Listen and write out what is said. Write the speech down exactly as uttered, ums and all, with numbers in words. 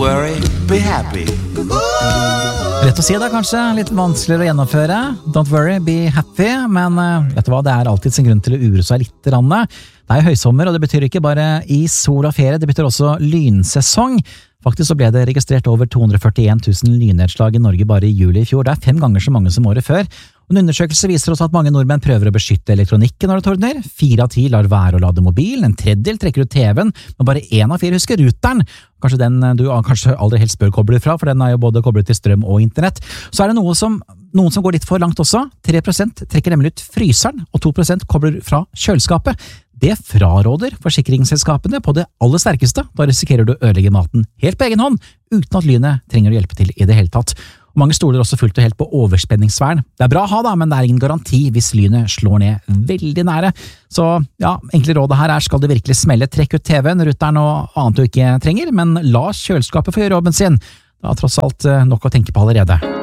worry, be happy. Rett å si det, kanskje litt vanskeligere å gjennomføre. Don't worry, be happy. Men uh, vet du hva, det er alltid sin grunn til å ure seg litt. Det er høysommer, og det betyr ikke bare i sol og ferie, det betyr også lynsesong. Faktisk så ble det registrert over to hundre førtien tusen lynnedslag i Norge bare i juli i fjor. Det er fem ganger så mange som året før. En undersøkelse viser også at mange nordmenn prøver å beskytte elektronikken når det tordner. Fire av ti lar være å lade mobilen, en tredjedel trekker ut T V-en, men bare en av fire husker ruteren. Kanskje den du kanskje aldri helst bør koble fra, for den er jo både koblet til strøm og internett. Så er det noe som, noen som går litt for langt også. tre prosent trekker nemlig ut fryseren, og to prosent kobler fra kjøleskapet. Det fraråder forsikringsselskapene på det aller sterkeste. Da risikerer du å ødelegge maten helt på egen hånd, uten at lynet trenger å hjelpe til i det hele tatt. Og mange stoler også fullt og helt på overspenningsvern. Det er bra å ha da, men det er ingen garanti hvis lynet slår ned veldig nære. Så ja, enkle rådet her er, skal det virkelig smelle, trekk ut T V-en, ruteren og annet du ikke trenger, men la kjøleskapet få gjøre jobben sin. Det er tross alt nok å tenke på allerede.